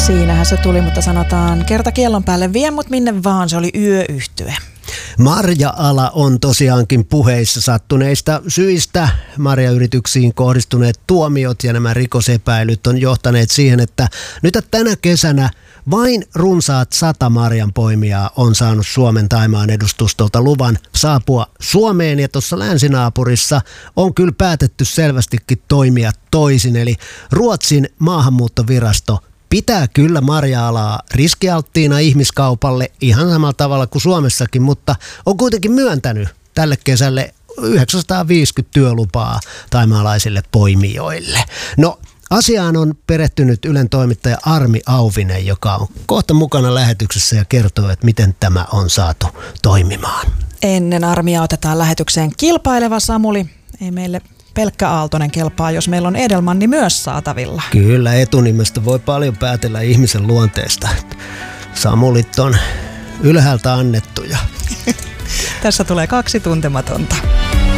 Siinähän se tuli, mutta sanotaan kerta kiellon päälle vie mut minne vaan, se oli Yöyhtye. Marja-ala on tosiaankin puheissa sattuneista syistä. Marjayrityksiin kohdistuneet tuomiot ja nämä rikosepäilyt on johtaneet siihen, että nyt tänä kesänä vain runsaat 100 marjanpoimijaa on saanut Suomen Thaimaan edustustolta luvan saapua Suomeen, ja tuossa länsinaapurissa on kyllä päätetty selvästikin toimia toisin. Eli Ruotsin maahanmuuttovirasto pitää kyllä marja-alaa riskialttiina ihmiskaupalle ihan samalla tavalla kuin Suomessakin, mutta on kuitenkin myöntänyt tälle kesälle 950 työlupaa thaimaalaisille poimijoille. No, asiaan on perehtynyt Ylen toimittaja Armi Auvinen, joka on kohta mukana lähetyksessä ja kertoo, että miten tämä on saatu toimimaan. Ennen Armia otetaan lähetykseen kilpaileva Samuli. Ei meille pelkkä Aaltonen kelpaa, jos meillä on Edelmanni myös saatavilla. Kyllä, etunimestä voi paljon päätellä ihmisen luonteesta. Samulit on ylhäältä annettuja. Tässä tulee 2 tuntematonta.